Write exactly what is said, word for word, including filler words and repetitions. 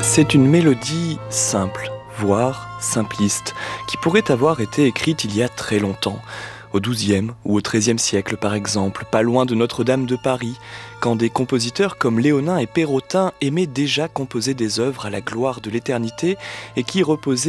C'est une mélodie simple, voire simpliste, qui pourrait avoir été écrite il y a très longtemps, au douzième ou au treizième siècle par exemple, pas loin de Notre-Dame de Paris, quand des compositeurs comme Léonin et Perrotin aimaient déjà composer des œuvres à la gloire de l'éternité et qui reposaient